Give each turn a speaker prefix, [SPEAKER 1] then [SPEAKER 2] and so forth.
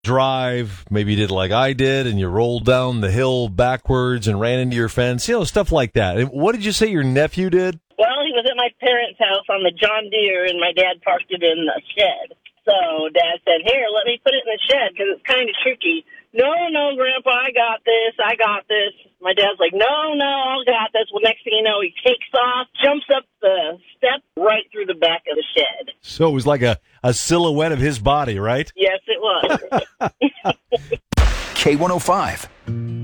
[SPEAKER 1] drive. Maybe you did like I did, and you rolled down the hill backwards and ran into your fence. Stuff like that. And what did you say your nephew did?
[SPEAKER 2] Well, he was at my parents' house on the John Deere, and my dad parked it in a shed. So Dad said, here, let me put it in the shed because it's kind of tricky. No, Grandpa, I got this. My dad's like, no, I got this. Well, next thing you know, he takes off, jumps up the step right through the back of the shed.
[SPEAKER 1] So it was like a silhouette of his body, right?
[SPEAKER 2] Yes, it was.
[SPEAKER 3] K105.